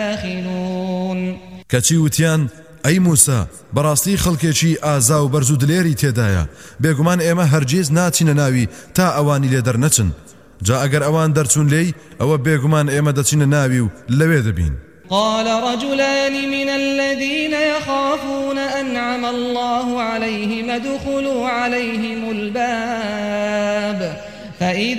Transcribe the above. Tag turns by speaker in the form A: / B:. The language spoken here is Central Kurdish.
A: داخلون
B: کەچی وتیان ئەی موسا بەڕاستی خەڵکێکی ئازا و بەرز و دلێری تێدایە بێگومان ئێمە هەرگیز ناچینە ناوی تا ئەوانی لێ دەرنەچن جا ئەگەر ئەوان دەرچوون لێی ئەوە بێگومان ئێمە دەچینە ناوی و لەوێ دەبین.
A: قال رجلان من الذين يخافون أنعم الله عليهم ادخلوا عليهم الباب فإذا